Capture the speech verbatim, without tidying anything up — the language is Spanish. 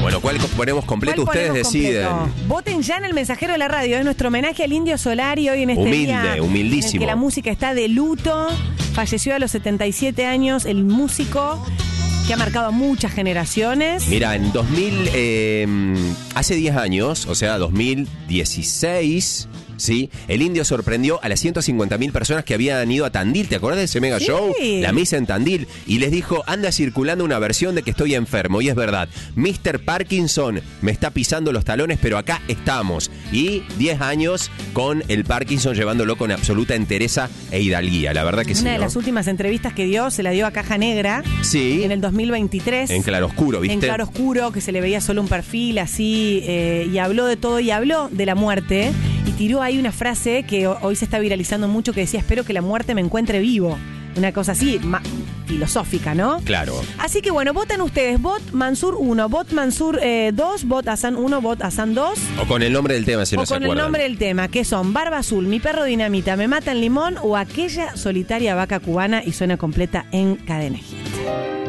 Bueno, ¿cuál ponemos completo? ¿Cuál Ustedes ponemos deciden. completo? Voten ya en el mensajero de la radio. Es nuestro homenaje al Indio Solari hoy en este Humilde, día. humildísimo. En el que la música está de luto. Falleció a los setenta y siete años el músico que ha marcado a muchas generaciones. Mira, en dos mil, eh, hace diez años, o sea, dos mil dieciséis, ¿sí? El Indio sorprendió a las ciento cincuenta mil personas que habían ido a Tandil. ¿Te acuerdas de ese mega Sí. show? La misa en Tandil. Y les dijo, anda circulando una versión de que estoy enfermo. Y es verdad, mister Parkinson me está pisando los talones, pero acá estamos. Y diez años con el Parkinson llevándolo con absoluta entereza e hidalguía. La verdad que sí, Una de ¿no? las últimas entrevistas que dio se la dio a Caja Negra. Sí. En el dos mil veintitrés. En claroscuro, ¿viste? En claroscuro, que se le veía solo un perfil así, eh, y habló de todo y habló de la muerte. Y tiró ahí una frase que hoy se está viralizando mucho que decía, espero que la muerte me encuentre vivo. Una cosa así, ma- filosófica, ¿no? Claro. Así que bueno, voten ustedes. Vot Mansur uno, Vot Mansur dos, Vot Hassan uno, Vot Hassan dos. O con el nombre del tema, si O no se con el acuerdan. nombre del tema, que son Barba Azul, Mi Perro Dinamita, Me Mata el Limón o Aquella Solitaria Vaca Cubana, y suena completa en Cadena Hit.